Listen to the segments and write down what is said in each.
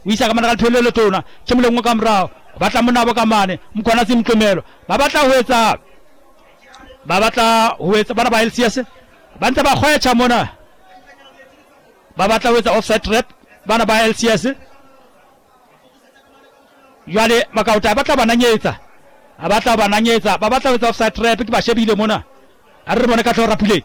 uisa kamane ka tholelo tona tshimole ngwa ka mrao batla mona ba kamane mkhona se mtlomelo ba batla ho etsa bana ba LCS ba ntse ba khoetsa mona ba batla ho etsa offside trap bana ba LCS yale makauta batla bananyetsa ba batla ho etsa offside trap ke ba shebile mona a re bona ka tla rapule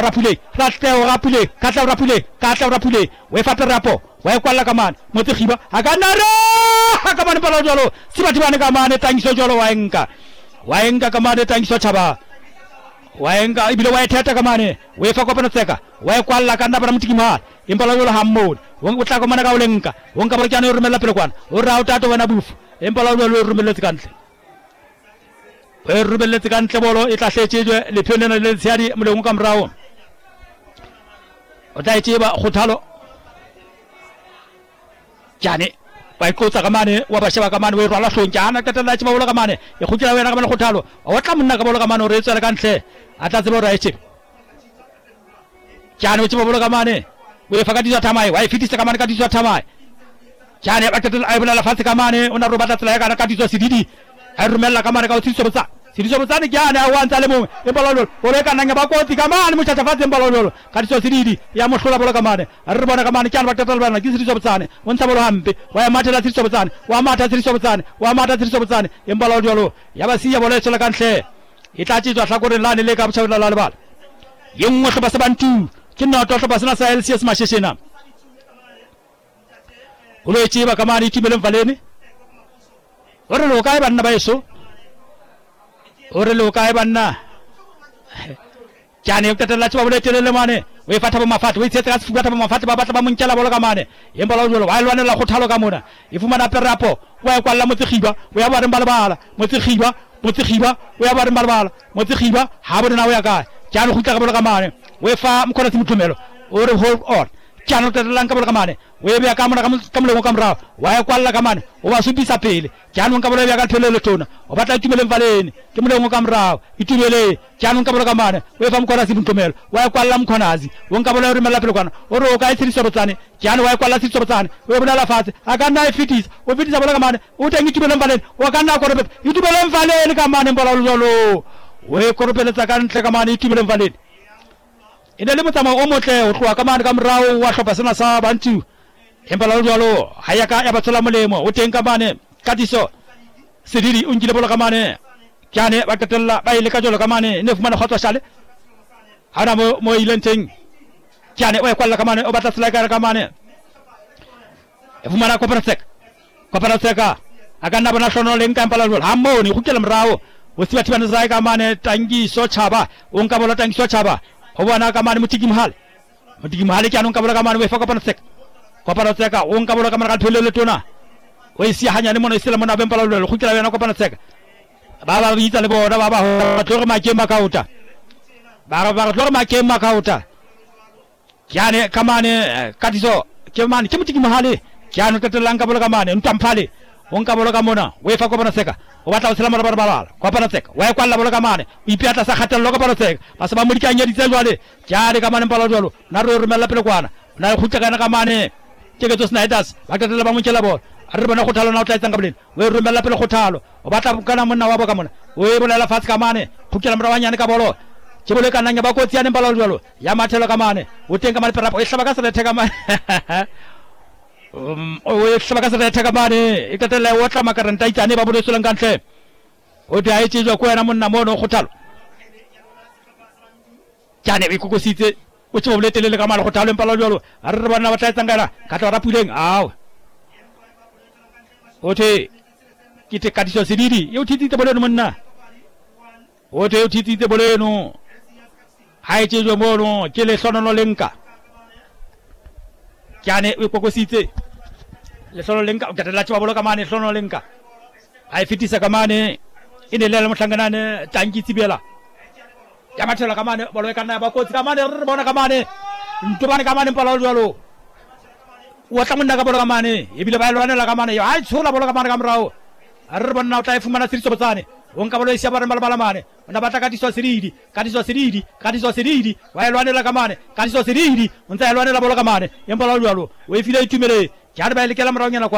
we fa perapo wa kwalla kamane motsigiba ha ka nare ha ka bana pala jalo siba tibane kamane tangiso jalo wa enka kamane tangiso chaba wa enka ibile wa theta kamane we fa kopana tseka wa kwalla ka nabara mutigima impala jalo hammod wonga utla kamane ka ulenka wonga barjane o rumela pele kwana o rauta to wana bufu impala jalo rumela tkantle we rumela tkantle bolo e tla hletsejwe le phonena le tsiadi moleng ka mrao o tla tsiba khothalo jane ba ikotsa kamane wa ba sheba kamane we rwala hlonjana ka tla tsiba bola kamane e khutela wena kamane khothalo o tla monna ka bola kamane o re tsela kantle a tla tseba ra etsi jane o tsiba bola kamane we fa ka ditsa thamai wa fitisa kamane ka ditsa thamai jane ba tla ai bola la fatse kamane ona ro batla tsela ka ditsa sididi a rumela kamane ka o tsiso botsa ne jane a wantsa le mongwe e balolo o re kana nga ba koti kamane mo tshata fatse balolo ka ditsa sididi ya mo hlola bola kamane a re bona kamane kana ba tla bana ke tsiso botsane o ntsa bolo hampe wa matela tsiso botsane wa mata tsiso botsane e balolo ya ba siya bola tsela kantle e tla tsitswa hlakore lane le ka botshawela la lebala yengwe hloba sebantu ke noto hloba sena sa LCS masheshena o lo tsiba kamane timele mvaleni o re lo kae banna ba eso jane o tatela tswa bole telele mane we fatha ba mafati we tsetsa ka sifuka ba mafati ba batla ba montjela bolo ka mane yembala jolo wa lwana la khothalo ka mona e fumana perapo wa kwalla motsigiba we ya ba re mbalabala motsigiba we ya ba re mbalabala motsigiba ha bona na we ya ka jane khutla ka bolo ka mane we fa mkhona simthumelo o re hold on jane o tatela ka bolo ka mane we be ya ka mona ka molemo ka mrao wa ya kwalla ka mane o wa supisa pele jane nka bolo ya ka tholelo tona o batla itumele mvaleni ke molemo ka mrao itumele jane nka bolo ka mane we fa mkhona simthumelo wa ya kwalla mkhonazi wonka bolo re mela pele kwana o ro ka itsiriso botsane jane wa ya kwalla itsiriso botsane we bona la fatse aka na ifitisa o fitisa bolo ka mane o tengi itumele mvaleni o ka na korbe itumele mvaleni ka mane mbola lolo we korbe tsa ka ntle ka mane itumele mvaleni ine le motsama o motle o tloa ka mane ka mrao wa hlopa sena sa bantu empala jalo hayaka ya batsola molemo o teng ka mane katiso sediri o ngile bolo ka mane jane ba tatella ba ile ka jolo ka mane ne fumana khotwa shale ana mo ilenteng jane o kwalla ka mane o batla sla ka mane e fumana ko paraseka aga na bana sono leng ka empala jolo hammo ni khutela mrao o siba tibana zai ka mane tangi so chaba o nka bola tangi so chaba o bona ka mane mutigi mahal ke anu ka bola ka mane we fa ko paraseka o nka bola ka mane ka tholele tona o isi hanya ne mona isela mona bempala jolo khutela wena ko paraseka baba bitsa le bona baba ho tlo ma ke makauta baba tlo ma ke makauta jane kamane katiso ke mane ke mutigi mahale jane tatela nka bola ka mane ntamphale onka bola ka mona we fa ko paraseka o batla o sela mara barbala ko paraseka wa kwalla bola ka mane o ipiata sa khatelo ko paraseka basa ba modika nya ditse jwale jane ka mane mpala jwalo na re rumela pele kwana na khutla kana ka mane ke ke tsona idas ba tatela ba montjela bola re bona khothalo na o tla etsa ngaboleni we rumela pele khothalo o batla kana monna wa boka mona we bolela fatse ka mane khukela mrawanyane ka bolo ke bole kana nya ba kotsi ya nembala jwalo ya mathelo ka mane o teng ka mane perapo e hlaba ka sele theka mane o we hlaba ka sele theka mane e tatela o tla makaranta itsane ba bole solang kantle o di a etsetswa ko yena monna mono khothalo jane e kokositse o tse bole telele ka mane khothalo empala jwalo a re bona ba tla etsa ngana ka tla rapuleng aw ote kite kadiso sididi yo titi te boleno monna ote yo titi te boleno haiche jo mono kele sono no lenka jane we kokositse le sono lenka o katela tshwa bolo ka mane sono lenka ai fitisa ka mane ine le motlanganane tangi tsibela ya mathela ka mane bolo ka na ba kotsi ka mane re bona ka mane ntobane ka mane pala jalo o tla monna ka bolo ka mane ebile ba lwana la ka mane yo ai tshola bolo ka mane ka mrao a re bona o tla e fumana tsiriso botsane o nka bolo e sia ba re malabala mane ona batla ka diso siridi wa lwana la ka mane ka diso siridi o ntse lwana la bolo ka mane yempa la jalo o e file itumele ja re ba ile kela mrao nyana kwa